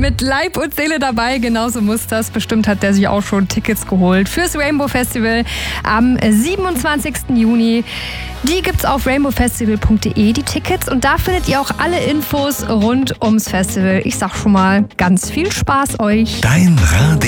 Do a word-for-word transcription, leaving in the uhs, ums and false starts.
mit Leib und Seele dabei. Genauso muss das. Bestimmt hat der sich auch schon Tickets geholt fürs Rainbow Festival am siebenundzwanzigsten Juni. Die gibt's auf rainbow festival punkt de, die Tickets. Und da findet ihr auch alle Infos rund ums Festival. Ich sag schon mal, ganz viel Spaß euch. Dein Radio.